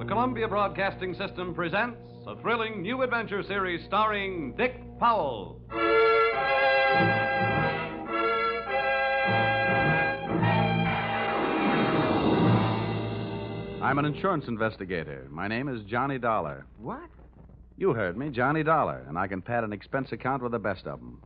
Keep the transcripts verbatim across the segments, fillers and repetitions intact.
Columbia Broadcasting System presents a thrilling new adventure series starring Dick Powell. I'm an insurance investigator. My name is Johnny Dollar. What? You heard me, Johnny Dollar, and I can pad an expense account with the best of them.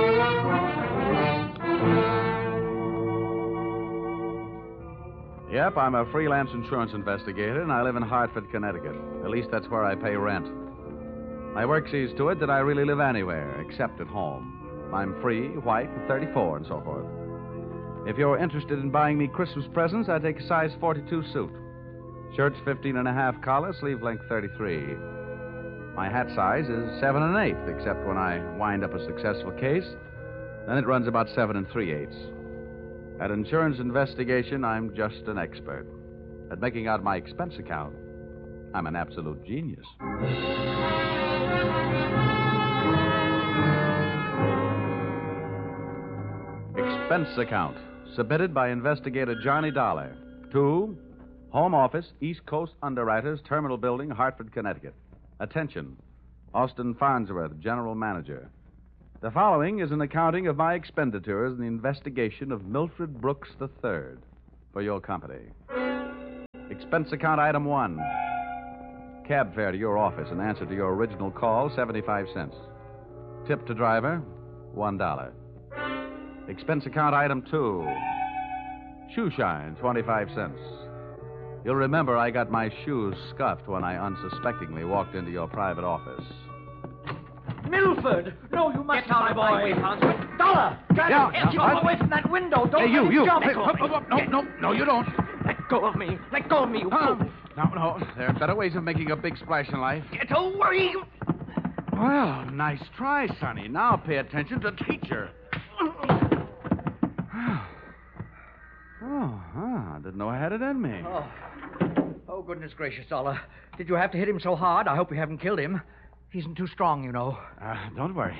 Yep, I'm a freelance insurance investigator, and I live in Hartford, Connecticut. At least that's where I pay rent. My work sees to it that I really live anywhere, except at home. I'm free, white, and thirty-four, and so forth. If you're interested in buying me Christmas presents, I take a size forty-two suit. Shirt's fifteen and a half collar, sleeve length thirty-three. My hat size is seven and an eighth, except when I wind up a successful case. Then it runs about seven and three eighths. At insurance investigation, I'm just an expert. At making out my expense account, I'm an absolute genius. Expense account, submitted by investigator Johnny Dollar to Home Office, East Coast Underwriters, Terminal Building, Hartford, Connecticut. Attention, Austin Farnsworth, General Manager. The following is an accounting of my expenditures in the investigation of Milfred Brooks the third for your company. Expense account item one. Cab fare to your office in answer to your original call, seventy-five cents. Tip to driver, one dollar. Expense account item two. Shoe shine, twenty-five cents. You'll remember I got my shoes scuffed when I unsuspectingly walked into your private office. Milford! No, you must Get out, boy. Dollar! Grab Yeah, him. yeah, Keep I- him away from that window. Don't Hey, you, let him you. jump. Hey, Let go up, of me. up, up. No, no, no, you don't. Let go of me. Let go of me, you Um, fool. no, no. There are better ways of making a big splash in life. Get away. Well, nice try, Sonny. Now pay attention to teacher. Oh, huh. Didn't know I had it in me. Oh. Oh, goodness gracious, Dollar. Did you have to hit him so hard? I hope you haven't killed him. He isn't too strong, you know. Uh, don't worry.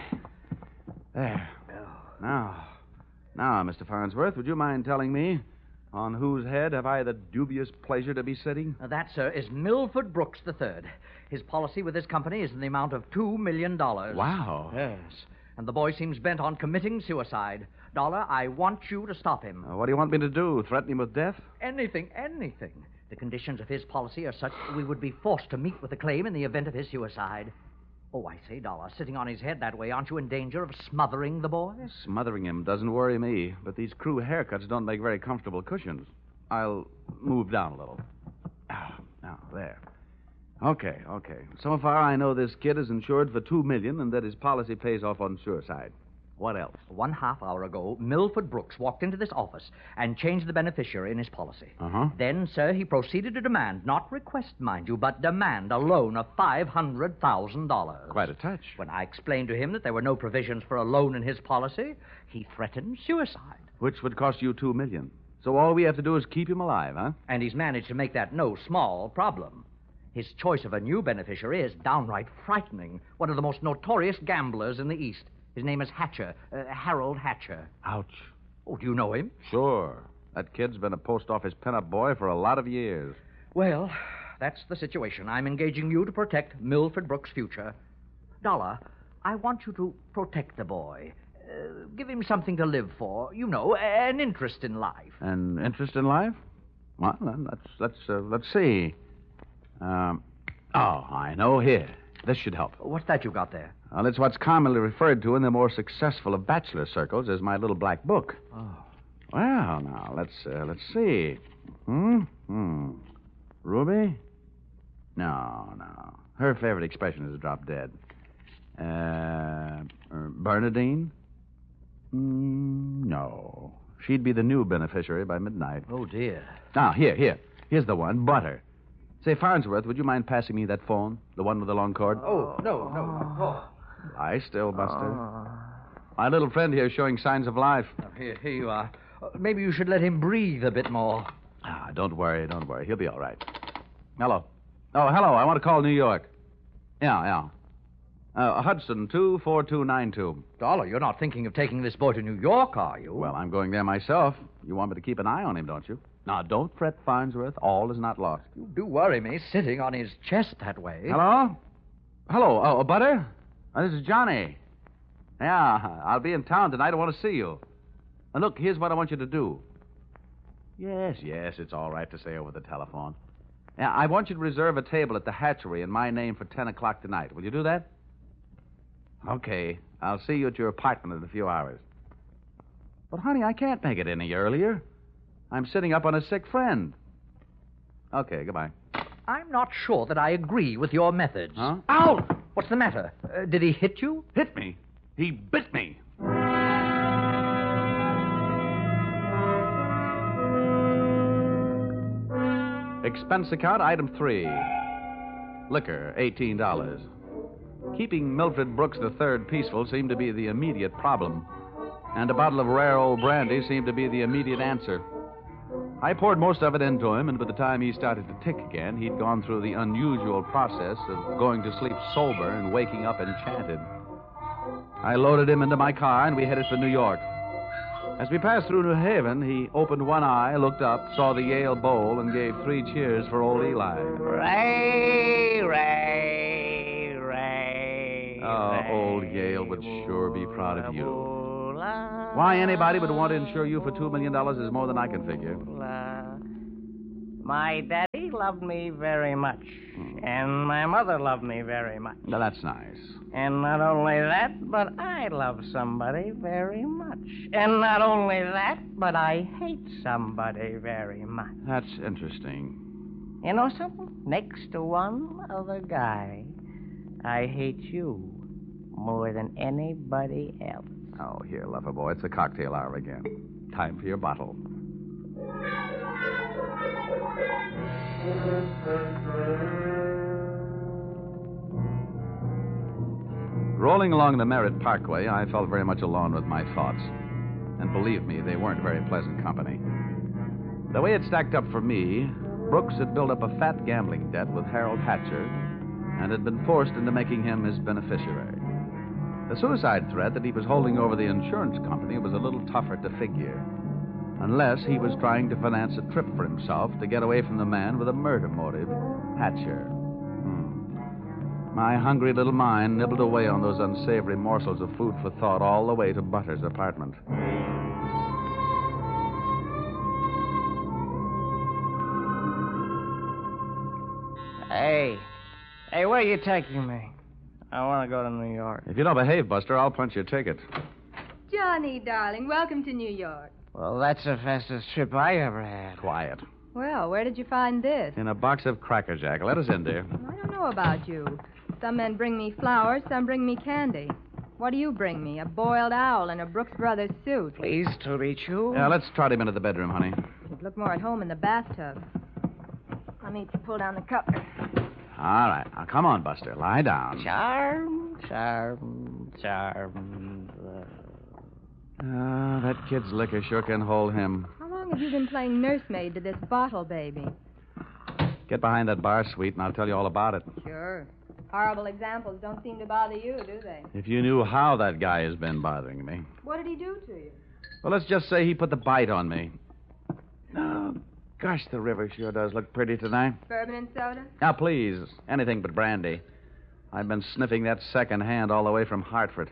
There. Now, now, Mister Farnsworth, would you mind telling me on whose head have I the dubious pleasure to be sitting? Now, that, sir, is Milford Brooks the third. His policy with this company is in the amount of two million dollars. Wow. Yes. And the boy seems bent on committing suicide. Dollar, I want you to stop him. Uh, what do you want me to do? Threaten him with death? Anything, anything. The conditions of his policy are such that we would be forced to meet with a claim in the event of his suicide. Oh, I say, Dollar, sitting on his head that way, aren't you in danger of smothering the boy? Smothering him doesn't worry me, but these crew haircuts don't make very comfortable cushions. I'll move down a little. Ah, now, there. Okay, okay. So far, I know this kid is insured for two million dollars and that his policy pays off on suicide. What else? One half hour ago, Milford Brooks walked into this office and changed the beneficiary in his policy. Uh-huh. Then, sir, he proceeded to demand, not request, mind you, but demand a loan of five hundred thousand dollars. Quite a touch. When I explained to him that there were no provisions for a loan in his policy, he threatened suicide. Which would cost you two million dollars. So all we have to do is keep him alive, huh? And he's managed to make that no small problem. His choice of a new beneficiary is downright frightening. One of the most notorious gamblers in the East. His name is Hatcher, uh, Harold Hatcher. Ouch. Oh, do you know him? Sure. That kid's been a post office pinup boy for a lot of years. Well, that's the situation. I'm engaging you to protect Milford Brooks' future. Dollar, I want you to protect the boy. Uh, give him something to live for. You know, an interest in life. An interest in life? Well, then, let's, let's, uh, let's see. Um, oh, I know. Here. This should help. What's that you got there? Well, it's what's commonly referred to in the more successful of bachelor circles as my little black book. Oh. Well, now, let's, uh, let's see. Hmm? Hmm. Ruby? No, no. Her favorite expression is drop dead. Uh, er, Bernadine? Mm, no. She'd be the new beneficiary by midnight. Oh, dear. Now, here, here. Here's the one, Butter. Say, Farnsworth, would you mind passing me that phone? The one with the long cord? Oh, no, no. Oh. Lie still, Buster. My little friend here is showing signs of life. Oh, here, here you are. Uh, maybe you should let him breathe a bit more. Ah, don't worry, don't worry. He'll be all right. Hello. Oh, hello. I want to call New York. Yeah, yeah. Uh, Hudson, two four two nine two. Dollar, you're not thinking of taking this boy to New York, are you? Well, I'm going there myself. You want me to keep an eye on him, don't you? Now, don't fret, Farnsworth. All is not lost. You do worry me, sitting on his chest that way. Hello? Hello, oh, Butter? Uh, this is Johnny. Yeah, I'll be in town tonight. I want to see you. And look, here's what I want you to do. Yes, yes, it's all right to say over the telephone. Yeah, I want you to reserve a table at the hatchery in my name for ten o'clock tonight. Will you do that? Okay. I'll see you at your apartment in a few hours. But, honey, I can't make it any earlier. I'm sitting up on a sick friend. Okay, goodbye. I'm not sure that I agree with your methods. Huh? Ow! What's the matter? Uh, did he hit you? Hit me? He bit me. Expense account, item three. Liquor, eighteen dollars. Keeping Milfred Brooks the third peaceful seemed to be the immediate problem, and a bottle of rare old brandy seemed to be the immediate answer. I poured most of it into him, and by the time he started to tick again, he'd gone through the unusual process of going to sleep sober and waking up enchanted. I loaded him into my car, and we headed for New York. As we passed through New Haven, he opened one eye, looked up, saw the Yale Bowl, and gave three cheers for old Eli. Ray, Ray, Ray. Oh, Ray, old Yale would sure be proud of you. Why anybody would want to insure you for two million dollars is more than I can figure. My daddy loved me very much, Hmm. and my mother loved me very much. Now, that's nice. And not only that, but I love somebody very much. And not only that, but I hate somebody very much. That's interesting. You know something? Next to one other guy, I hate you more than anybody else. Oh, here, lover boy, it's the cocktail hour again. Time for your bottle. Rolling along the Merritt Parkway, I felt very much alone with my thoughts. And believe me, they weren't very pleasant company. The way it stacked up for me, Brooks had built up a fat gambling debt with Harold Hatcher and had been forced into making him his beneficiary. The suicide threat that he was holding over the insurance company was a little tougher to figure, unless he was trying to finance a trip for himself to get away from the man with a murder motive, Hatcher. Hmm. My hungry little mind nibbled away on those unsavory morsels of food for thought all the way to Butter's apartment. Hey, hey, where are you taking me? I want to go to New York. If you don't behave, Buster, I'll punch your ticket. Johnny, darling, welcome to New York. Well, that's the fastest trip I ever had. Quiet. Well, where did you find this? In a box of Cracker Jack. Let us in, dear. I don't know about you. Some men bring me flowers, some bring me candy. What do you bring me? A boiled owl and a Brooks Brothers suit. Pleased to meet you. Yeah, let's trot him into the bedroom, honey. You'd look more at home in the bathtub. Let me pull down the cover. All right. Now, come on, Buster. Lie down. Charm, charm, charm. Ah, that kid's liquor sure can hold him. How long have you been playing nursemaid to this bottle baby? Get behind that bar, sweet, and I'll tell you all about it. Sure. Horrible examples don't seem to bother you, do they? If you knew how that guy has been bothering me. What did he do to you? Well, let's just say he put the bite on me. Oh, gosh, the river sure does look pretty tonight. Bourbon and soda? Now, please, anything but brandy. I've been sniffing that second hand all the way from Hartford.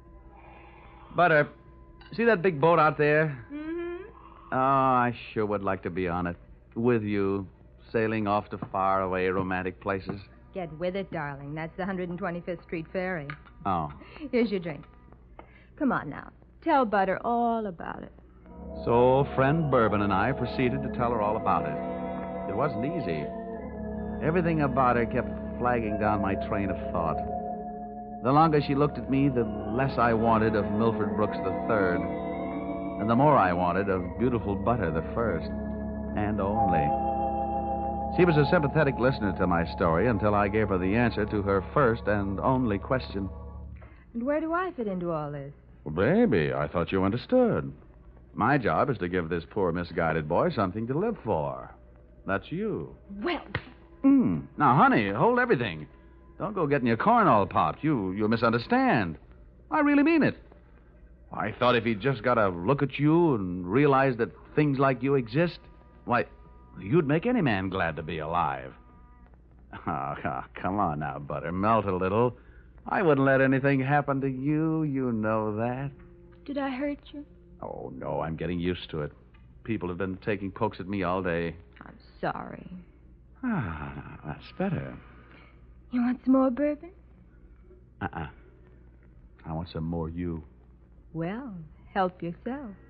Butter, see that big boat out there? Mm-hmm. Oh, I sure would like to be on it. With you, sailing off to faraway romantic places. Get with it, darling. That's the one hundred twenty-fifth Street Ferry. Oh. Here's your drink. Come on now. Tell Butter all about it. So, friend Bourbon and I proceeded to tell her all about it. It wasn't easy. Everything about her kept flagging down my train of thought. The longer she looked at me, the less I wanted of Milford Brooks the third, and the more I wanted of beautiful Butter the first, and only. She was a sympathetic listener to my story until I gave her the answer to her first and only question. And where do I fit into all this? Well, baby, I thought you understood. My job is to give this poor misguided boy something to live for. That's you. Well, Hmm. Now, honey, hold everything. Don't go getting your corn all popped. You you misunderstand. I really mean it. I thought if he just got a look at you and realized that things like you exist, Why, you'd make any man glad to be alive. Oh, oh, come on now, Butter. Melt a little. I wouldn't let anything happen to you. You know that. Did I hurt you? Oh, no, I'm getting used to it. People have been taking pokes at me all day. I'm sorry. Ah, that's better. You want some more bourbon? Uh-uh. I want some more you. Well, help yourself.